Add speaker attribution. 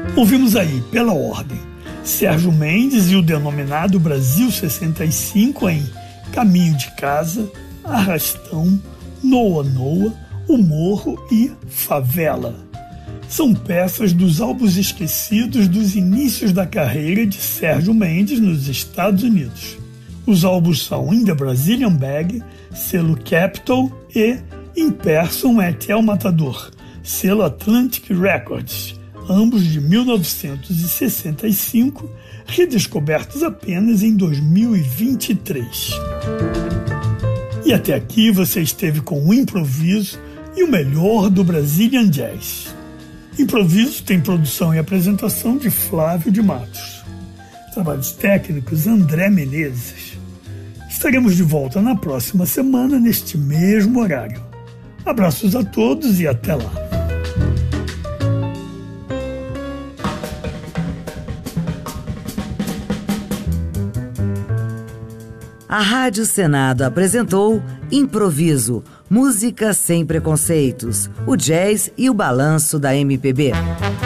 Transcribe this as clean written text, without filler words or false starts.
Speaker 1: Ouvimos aí, pela ordem, Sérgio Mendes e o denominado Brasil 65 em Caminho de Casa, Arrastão, Noa Noa, O Morro e Favela. São peças dos álbuns esquecidos dos inícios da carreira de Sérgio Mendes nos Estados Unidos. Os álbuns são In the Brazilian Bag, selo Capitol, e In Person at El Matador, selo Atlantic Records, ambos de 1965, redescobertos apenas em 2023. E até aqui você esteve com o Improviso e o melhor do Brazilian Jazz. Improviso tem produção e apresentação de Flávio de Matos. Trabalhos técnicos André Menezes. Estaremos de volta na próxima semana, neste mesmo horário. Abraços a todos e até lá.
Speaker 2: A Rádio Senado apresentou Improviso, música sem preconceitos, o jazz e o balanço da MPB.